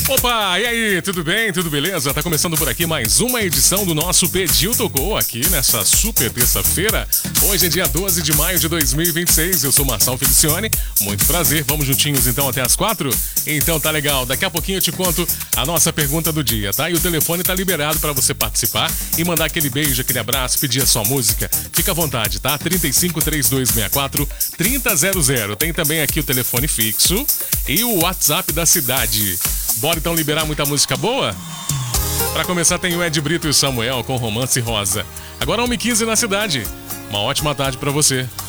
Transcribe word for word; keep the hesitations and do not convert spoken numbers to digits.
Opa, e aí, tudo bem? Tudo beleza? Tá começando por aqui mais uma edição do nosso Pediu Tocou aqui nessa super terça-feira. Hoje é dia doze de maio de dois mil e vinte e seis. Eu sou Marçal Felicione. Muito prazer. Vamos juntinhos então até as quatro? Então tá legal. Daqui a pouquinho eu te conto a nossa pergunta do dia, tá? E o telefone tá liberado para você participar e mandar aquele beijo, aquele abraço, pedir a sua música. Fica à vontade, tá? trinta e cinco, trinta e dois sessenta e quatro, trinta zero zero. Tem também aqui o telefone fixo e o WhatsApp da cidade. Bora então liberar muita música boa? Pra começar tem o Ed Brito e o Samuel com Romance Rosa. Agora uma e quinze na cidade. Uma ótima tarde pra você.